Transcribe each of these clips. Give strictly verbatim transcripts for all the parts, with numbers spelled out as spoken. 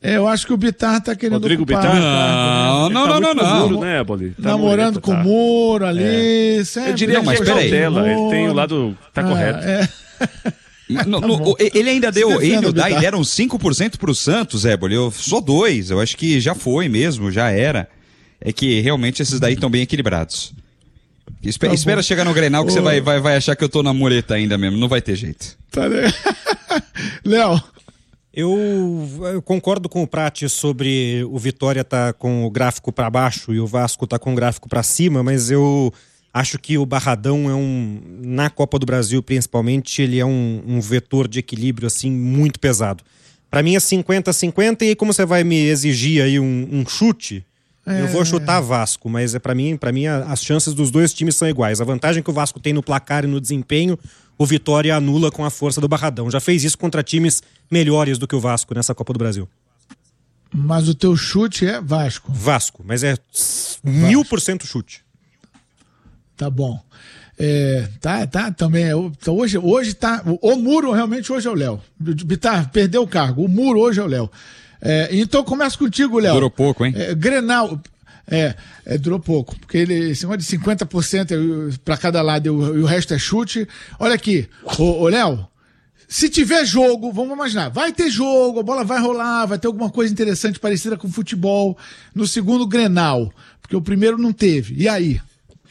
É, eu acho que o Bittar tá querendo Rodrigo ocupar, Bittar? Não, não, tá não, não, não. Muro, né, Boli? Tá namorando bonito, com tá. o Muro ali. É. Sempre, eu diria não, mas que é peraí. cautela, ele tem o lado... Tá ah, correto. É. No, no, ele ainda deu, ele e o Dai deram cinco por cento pro Santos, Éboli. Eu só dois, eu acho que já foi mesmo, já era. É que realmente esses daí estão bem equilibrados. Espe- tá espera chegar no Grenal que você vai, vai, vai achar que eu tô na mureta ainda mesmo, não vai ter jeito. Tá, né? Léo. Eu, eu concordo com o Prati sobre o Vitória tá com o gráfico para baixo e o Vasco tá com o gráfico para cima, mas eu acho que o Barradão é um, na Copa do Brasil principalmente, ele é um, um vetor de equilíbrio assim muito pesado. Para mim é cinquenta a cinquenta, e aí como você vai me exigir aí um, um chute, é... eu vou chutar Vasco, mas é para mim, para mim as chances dos dois times são iguais. A vantagem que o Vasco tem no placar e no desempenho, o Vitória anula com a força do Barradão. Já fez isso contra times melhores do que o Vasco nessa Copa do Brasil. Mas o teu chute é Vasco. Vasco, mas é mil por cento chute. Tá bom. É, tá, tá, também. É, hoje, hoje tá. O Muro realmente hoje é o Léo. Bittar perdeu o cargo. O Muro hoje é o Léo. É, então começa contigo, Léo. Durou pouco, hein? É, Grenal. É, é, durou pouco. Porque ele, esse negócio de cinquenta por cento para cada lado e o, e o resto é chute. Olha aqui, ô, ô Léo. Se tiver jogo, vamos imaginar, vai ter jogo, a bola vai rolar, vai ter alguma coisa interessante parecida com futebol no segundo Grenal, porque o primeiro não teve. E aí?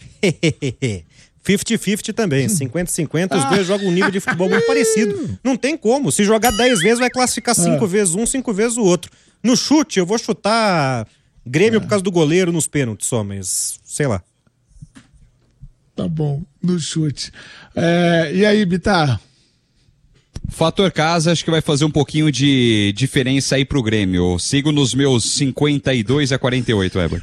cinquenta cinquenta também, cinquenta cinquenta, os dois jogam um nível de futebol muito parecido. Não tem como, se jogar dez vezes vai classificar cinco ah. vezes um, cinco vezes o outro. No chute, eu vou chutar Grêmio ah. por causa do goleiro nos pênaltis só, mas sei lá. Tá bom, no chute. É, e aí, Bittar? Fator casa, acho que vai fazer um pouquinho de diferença aí pro Grêmio. Eu sigo nos meus cinquenta e dois a quarenta e oito, Weber.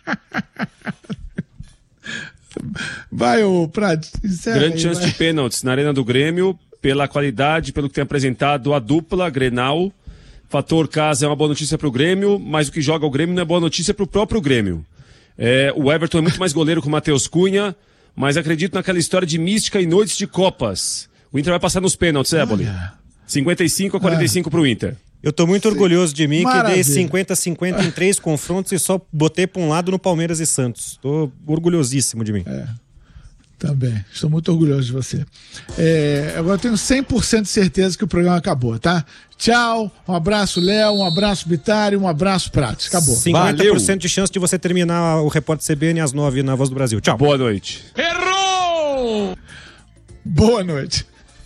Vai, ô Prati. Grande aí, chance vai. de pênaltis na Arena do Grêmio, pela qualidade, pelo que tem apresentado a dupla Grenal. Fator casa é uma boa notícia pro Grêmio, mas o que joga o Grêmio não é boa notícia pro próprio Grêmio. É, o Everton é muito mais goleiro que o Matheus Cunha, mas acredito naquela história de mística e noites de Copas. O Inter vai passar nos pênaltis, é, Boli? cinquenta e cinco a quarenta e cinco é. pro Inter. Eu tô muito Sim. orgulhoso de mim, Maravilha. que dei cinquenta a cinquenta em três confrontos e só botei pra um lado no Palmeiras e Santos. Tô orgulhosíssimo de mim. É, também. Estou muito orgulhoso de você. É, agora eu tenho cem por cento de certeza que o programa acabou, tá? Tchau, um abraço, Léo, um abraço, Bittar, um abraço, Prati. Acabou. cinquenta por cento Valeu. De chance de você terminar o Repórter C B N às nove na Voz do Brasil. Tchau. Boa noite. Errou! Boa noite.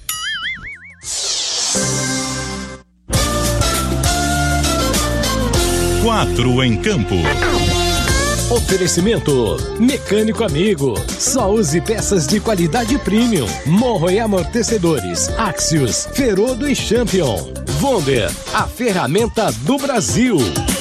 Quatro em campo. Oferecimento Mecânico Amigo. Só use peças de qualidade premium. Morro e amortecedores. Axios, Ferodo e Champion. Wonder, a ferramenta do Brasil.